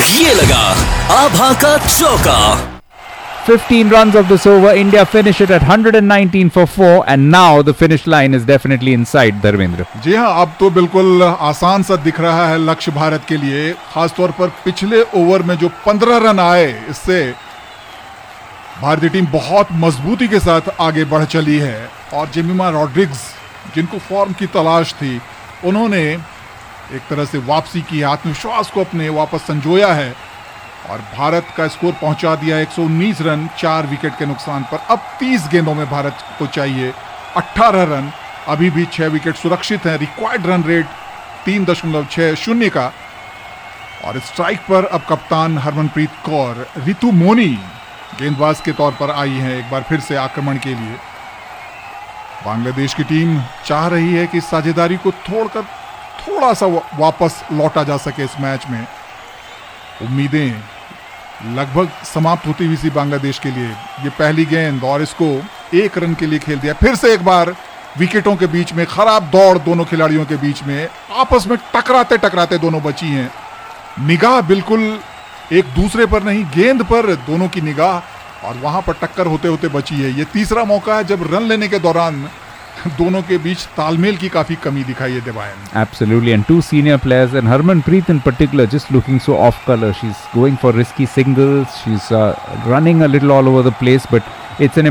ये लगा आभा का चौका। 15 runs of this over, India finish it at 119 for 4 and now the finish line is definitely in sight, Dharmendra. जी हाँ, अब तो बिल्कुल आसान सा दिख रहा है लक्ष्य भारत के लिए, खासतौर पर पिछले ओवर में जो 15 रन आए, इससे भारतीय टीम बहुत मजबूती के साथ आगे बढ़ चली है। और जेमिमा रॉड्रिग्स, जिनको फॉर्म की तलाश थी, उन्होंने एक तरह से वापसी की, आत्मविश्वास को अपने वापस संजोया है और भारत का स्कोर पहुंचा दिया 119 रन 4 विकेट के नुकसान पर। अब 30 गेंदों में भारत को चाहिए 18 रन, अभी भी 6 विकेट सुरक्षित हैं। रिक्वायर्ड रन रेट 3.60 का। और स्ट्राइक पर अब कप्तान हरमनप्रीत कौर, रितु मोनी गेंदबाज के तौर पर आई हैं एक बार फिर से आक्रमण के लिए। बांग्लादेश की टीम चाह रही है कि साझेदारी को तोड़कर थोड़ा सा वापस लौटा जा सके इस मैच में। उम्मीदें लगभग समाप्त होती हुई सी बांग्लादेश के लिए। ये पहली गेंद और इसको 1 रन के लिए खेल दिया। फिर से एक बार विकेटों के बीच में खराब दौड़, दोनों खिलाड़ियों के बीच में आपस में टकराते टकराते दोनों बची हैं। निगाह बिल्कुल एक दूसरे पर नहीं, गेंद पर दोनों की निगाह, और वहां पर टक्कर होते होते बची है। ये तीसरा मौका है जब रन लेने के दौरान दोनों के बीच तालमेल की काफी कमी दिखाई है दिवायन। Absolutely, and two senior players, and Harmanpreet in particular just looking so off color. She's going for risky singles, she's running a little all over the place, but it's an